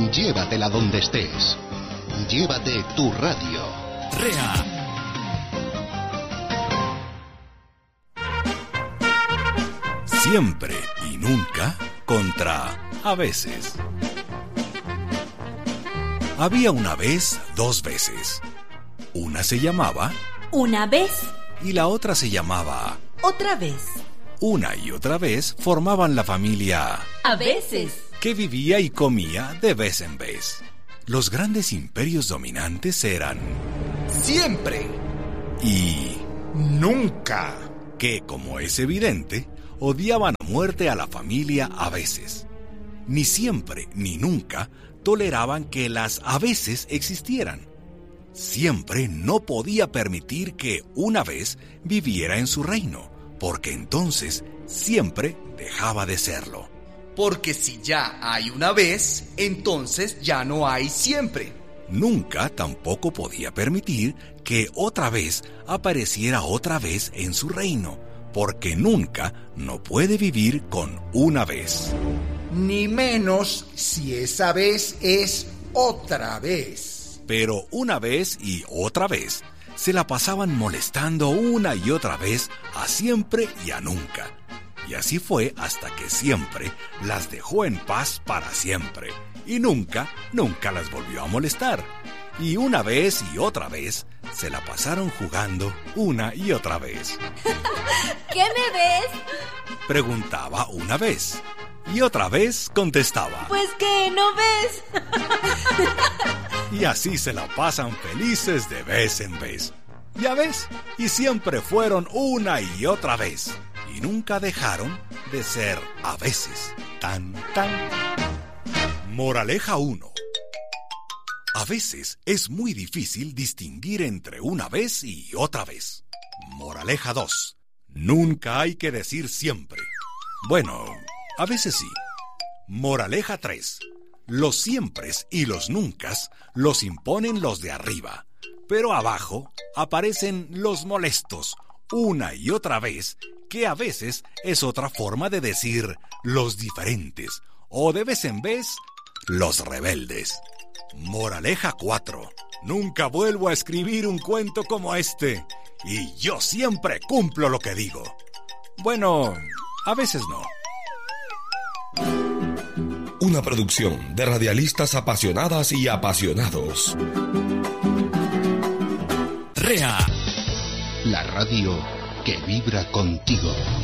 Llévatela donde estés. Llévate tu radio. REA. Siempre y nunca contra a veces. Había una vez dos veces. Una se llamaba Una vez. y la otra se llamaba Otra vez. Una y otra vez formaban la familia A veces. que vivía y comía de vez en vez. Los grandes imperios dominantes eran Siempre. y Nunca. que, como es evidente, odiaban a muerte a la familia a veces. Ni siempre ni nunca toleraban que las a veces existieran. Siempre no podía permitir que una vez viviera en su reino, porque entonces siempre dejaba de serlo. Porque si ya hay una vez, entonces ya no hay siempre. Nunca tampoco podía permitir que otra vez apareciera otra vez en su reino, porque nunca no puede vivir con una vez. Ni menos si esa vez es otra vez. Pero una vez y otra vez se la pasaban molestando una y otra vez a siempre y a nunca. Y así fue hasta que siempre las dejó en paz para siempre. Y nunca las volvió a molestar. Y una vez y otra vez se la pasaron jugando una y otra vez. ¿Qué me ves? Preguntaba una vez y otra vez contestaba. Pues que no ves. Y así se la pasan felices de vez en vez. Ya ves, y siempre fueron una y otra vez. Y nunca dejaron de ser a veces. Tan. Moraleja 1. A veces es muy difícil distinguir entre una vez y otra vez. Moraleja 2. Nunca hay que decir siempre. Bueno, a veces sí. Moraleja 3. Los siempres y los nuncas los imponen los de arriba, pero abajo aparecen los molestos una y otra vez, que a veces es otra forma de decir los diferentes, o de vez en vez, los rebeldes. Moraleja 4. Nunca vuelvo a escribir un cuento como este, y yo siempre cumplo lo que digo. Bueno, a veces no. Una producción de radialistas apasionadas y apasionados. REA. La radio que vibra contigo.